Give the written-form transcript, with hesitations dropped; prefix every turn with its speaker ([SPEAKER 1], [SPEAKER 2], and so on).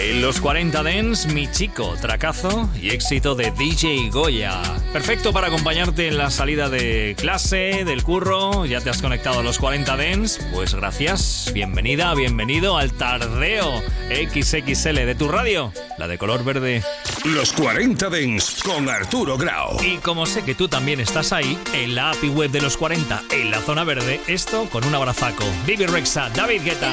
[SPEAKER 1] En los 40 Dance, Mi Chico, tracazo y éxito de DJ Goya. Perfecto para acompañarte en la salida de clase, del curro. ¿Ya te has conectado a los 40 Dance? Pues gracias. Bienvenida, bienvenido al Tardeo XXL de tu radio, la de color verde.
[SPEAKER 2] Los 40 Dance con Arturo Grau.
[SPEAKER 1] Y como sé que tú también estás ahí, en la API web de los 40, en la zona verde, esto con un abrazaco. Vivi Rexa, David Guetta.